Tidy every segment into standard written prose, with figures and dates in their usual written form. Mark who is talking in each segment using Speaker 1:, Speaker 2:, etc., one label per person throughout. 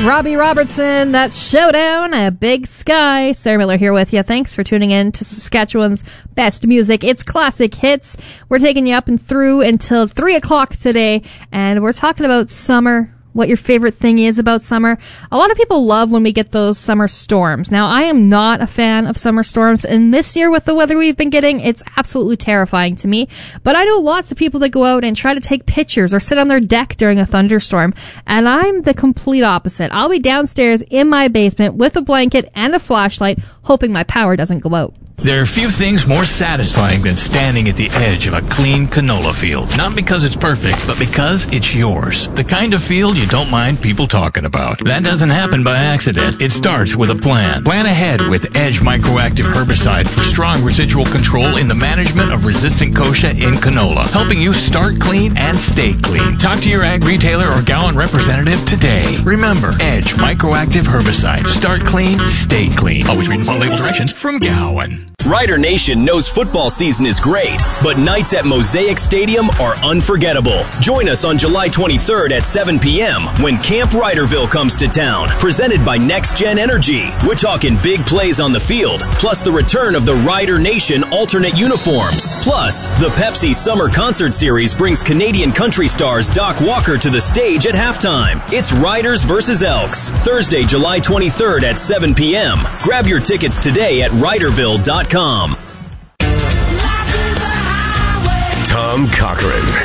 Speaker 1: Robbie Robertson, that's Showdown, a Big Sky. Sarah Miller here with you. Thanks for tuning in to Saskatchewan's best music. It's classic hits. We're taking you up and through until 3 o'clock today, and we're talking about summer, what your favorite thing is about summer. A lot of people love when we get those summer storms. Now, I am not a fan of summer storms, and this year with the weather we've been getting, it's absolutely terrifying to me. But I know lots of people that go out and try to take pictures or sit on their deck during a thunderstorm, and I'm the complete opposite. I'll be downstairs in my basement with a blanket and a flashlight, hoping my power doesn't go out.
Speaker 2: There are few things more satisfying than standing at the edge of a clean canola field. Not because it's perfect, but because it's yours. The kind of field you don't mind people talking about. That doesn't happen by accident. It starts with a plan. Plan ahead with Edge Microactive Herbicide for strong residual control in the management of resistant kochia in canola, helping you start clean and stay clean. Talk to your ag retailer or Gowan representative today. Remember, Edge Microactive Herbicide. Start clean, stay clean. Always read and follow label directions from Gowan.
Speaker 3: Rider Nation knows football season is great, but nights at Mosaic Stadium are unforgettable. Join us on July 23rd at 7 p.m. when Camp Riderville comes to town, presented by Next Gen Energy. We're talking big plays on the field, plus the return of the Rider Nation alternate uniforms. Plus, the Pepsi Summer Concert Series brings Canadian country stars Doc Walker to the stage at halftime. It's Riders versus Elks, Thursday, July 23rd at 7 p.m. Grab your tickets today at riderville.com. Tom
Speaker 4: Cochrane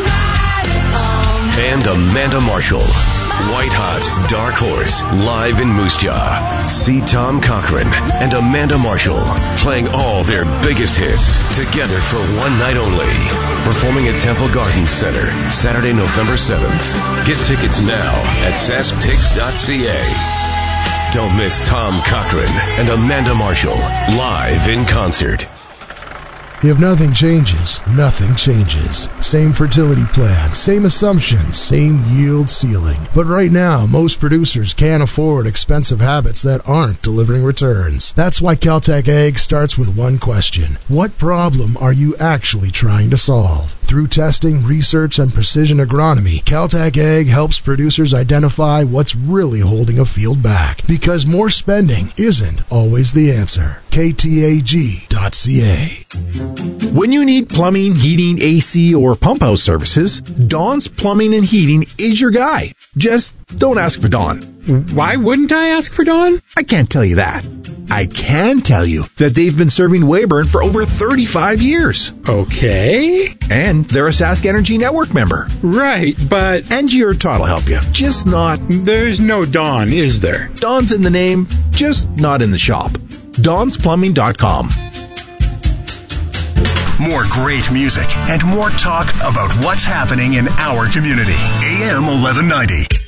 Speaker 4: and Amanda Marshall. White Hot Dark Horse live in Moose Jaw. See Tom Cochrane and Amanda Marshall playing all their biggest hits together for one night only. Performing at Temple Gardens Center, Saturday, November 7th. Get tickets now at sasktix.ca. Don't miss Tom Cochrane and Amanda Marshall live in concert.
Speaker 5: If nothing changes, nothing changes. Same fertility plan, same assumptions, same yield ceiling. But right now, most producers can't afford expensive habits that aren't delivering returns. That's why Caltech Ag starts with one question. What problem are you actually trying to solve? Through testing, research, and precision agronomy, Caltech Ag helps producers identify what's really holding a field back. Because more spending isn't always the answer. KTAG.ca.
Speaker 6: When you need plumbing, heating, AC, or pump house services, Don's Plumbing and Heating is your guy. Just don't ask for Don.
Speaker 7: Why wouldn't I ask for Don?
Speaker 6: I can't tell you that. I can tell you that they've been serving Weyburn for over 35 years.
Speaker 7: Okay.
Speaker 6: And they're a Sask Energy Network member.
Speaker 7: Right, but...
Speaker 6: Angie or Todd will help you. Just not...
Speaker 7: There's no Don, is there?
Speaker 6: Don's in the name, just not in the shop. Don'sPlumbing.com.
Speaker 4: More great music and more talk about what's happening in our community. AM 1190.